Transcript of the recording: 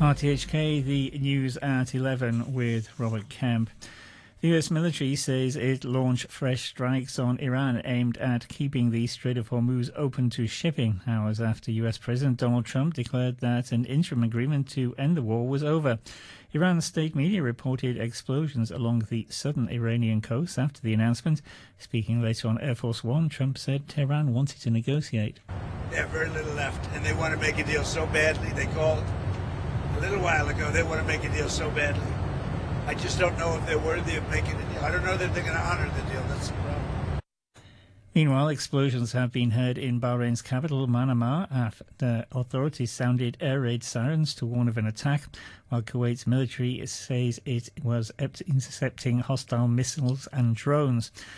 RTHK, the news at 11 with Robert Kemp. The US military says it launched fresh strikes on Iran aimed at keeping the Strait of Hormuz open to shipping, hours after US President Donald Trump declared that an interim agreement to end the war was over. Iran's state media reported explosions along the southern Iranian coast after the announcement. Speaking later on Air Force One, Trump said Tehran wanted to negotiate. They have very little left, and they want to make a deal so badly. They called a little while ago. They want to make a deal so badly. I just don't know if they're worthy of making a deal. I don't know that they're going to honor the deal. That's the problem. Meanwhile, explosions have been heard in Bahrain's capital, Manama, after authorities sounded air raid sirens to warn of an attack, while Kuwait's military says it was intercepting hostile missiles and drones.